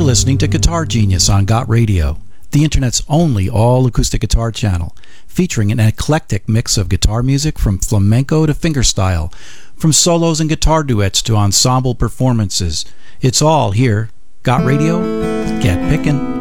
listening to Guitar Genius on Got Radio, the internet's only all-acoustic guitar channel, featuring an eclectic mix of guitar music from flamenco to fingerstyle, from solos and guitar duets to ensemble performances. It's all here. Got Radio? Get pickin'.